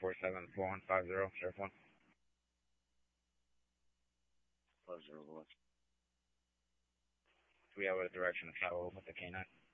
947-4150, Sheriff 1. 501. We have a direction to travel with the K9.